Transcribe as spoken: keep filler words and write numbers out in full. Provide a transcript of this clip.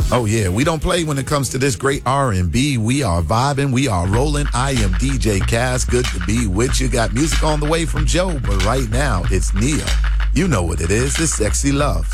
Oh, yeah. We don't play when it comes to this great R and B. We are vibing. We are rolling. I am D J Cass. Good to be with you. Got music on the way from Joe, but right now it's Nia. You know what it is. It's Sexy Love.